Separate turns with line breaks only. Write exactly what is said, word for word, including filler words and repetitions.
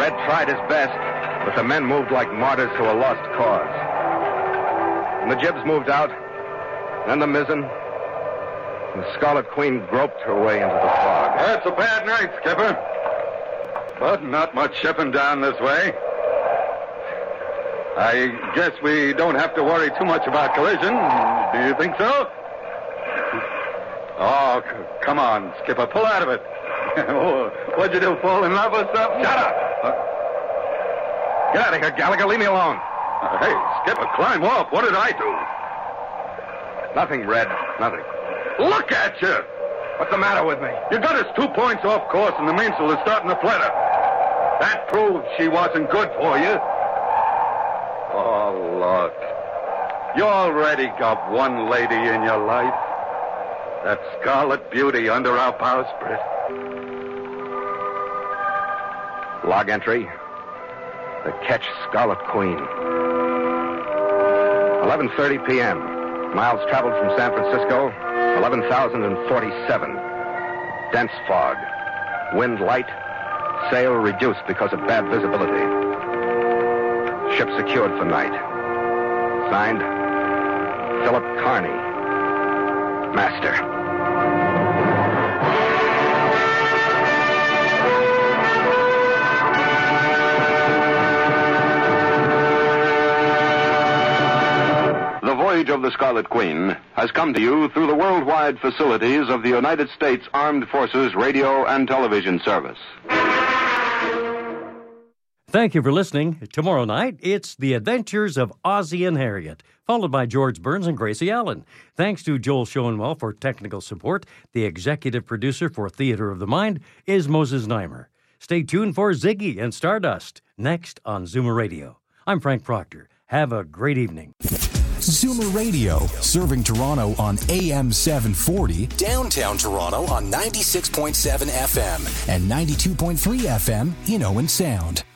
Red tried his best, but the men moved like martyrs to a lost cause. And the jibs moved out, then the mizzen. And the Scarlet Queen groped her way into the fog.
That's a bad night, Skipper. But not much shipping down this way. I guess we don't have to worry too much about collision. Do you think so? Oh, c- come on, Skipper. Pull out of it. Oh, what'd you do, fall in love or something?
Shut up!
Uh,
Get out of here, Gallagher. Leave me alone.
uh, hey, Skipper, climb off. What did I do?
Nothing, Red. Nothing.
Look at you!
What's the matter with me?
You got us two points off course, and the mainsail is starting to flutter. That proves she wasn't good for you. Oh, look. You already got one lady in your life. That Scarlet Beauty under our bowsprit.
Log entry. The Ketch Scarlet Queen. eleven thirty p.m. Miles traveled from San Francisco, eleven thousand forty-seven. Dense fog. Wind light. Sail reduced because of bad visibility. Ship secured for night. Signed, Philip Carney, Master.
The voyage of the Scarlet Queen has come to you through the worldwide facilities of the United States Armed Forces Radio and Television Service.
Thank you for listening. Tomorrow night, it's The Adventures of Ozzie and Harriet, followed by George Burns and Gracie Allen. Thanks to Joel Schoenwell for technical support. The executive producer for Theater of the Mind is Moses Neimer. Stay tuned for Ziggy and Stardust, next on Zoomer Radio. I'm Frank Proctor. Have a great evening.
Zoomer Radio, serving Toronto on A M seven forty,
downtown Toronto on ninety-six point seven F M
and ninety-two point three F M in Owen Sound.